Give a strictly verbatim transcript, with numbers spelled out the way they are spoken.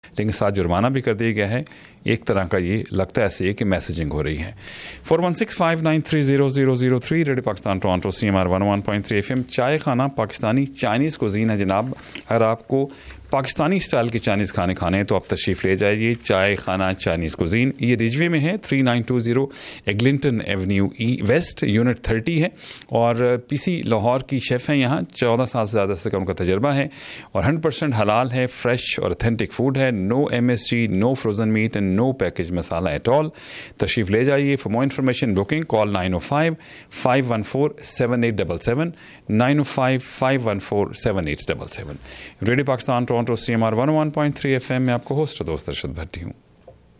लेकिन साथ जुर्माना भी कर दिया गया है। एक तरह का ये लगता है ऐसे है कि मैसेजिंग हो रही है। Four one six five nine three zero zero zero three radio Pakistan Toronto C M R one one point three F M. चाय खाना पाकिस्तानी चाइनीज़ कुजीन है जनाब। अगर आपको पाकिस्तानी स्टाइल के चाइनीज़ खाने खाने हैं तो आप तशरीफ़ ले जाइए। चाय खाना चाइनीज़ कुजीन, ये रिजवे में है, three nine to zero Eglinton Avenue E waste, unit thirty है। और पीसी लाहौर की शेफ़ हैं यहाँ, चौदह साल से ज़्यादा से का उनका तजर्बा है और हंड्रेड परसेंट हलाल है, फ्रेश और ऑथेंटिक फूड है। No M S G, no frozen meat and no package masala at all. तशरीफ़ ले जाइए। For more information booking call nine O five five one four seven eight double seven, nine O five five one four seven eight double seven. Radio Pakistan Toronto C M R one one point three F M में आपको host दोस्त अरशद भट्टी हूँ।